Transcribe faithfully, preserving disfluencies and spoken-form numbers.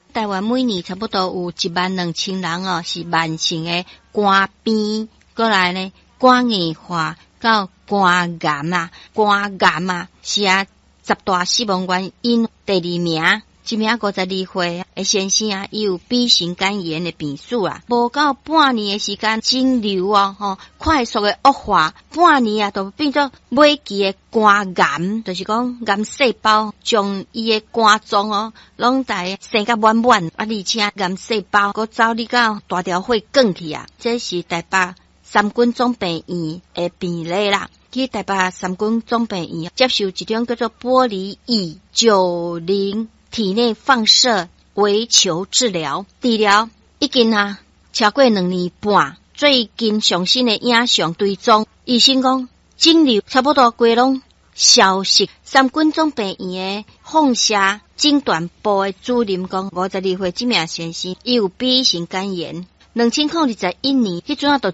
台湾每年差不多有一万两千人哦，是慢性的肝病，过来呢肝硬化到肝癌啊，肝癌啊是啊十大死亡原因第二名。一名五十二岁的先生啊，伊有 B 型肝炎的病史啊，无到半年的时间，肿瘤哦吼快速的恶化，半年啊就变做尾期的肝癌，就是讲癌细胞将伊的肝脏哦，拢在生甲满满，啊而且癌细胞佮走你到大条血管去啊，这是台北三军总病院的病例啦。去台北三军总病院接受一种叫做玻璃乙九零。体内放射微球治疗，治疗已经啊超过两年半，最近上新的影像追踪，医生讲肿瘤差不多规拢消失。三军总病院的放射诊断部的主任讲，五十二岁这名先生伊有 B 型肝炎，两千零二十一年迄阵啊，就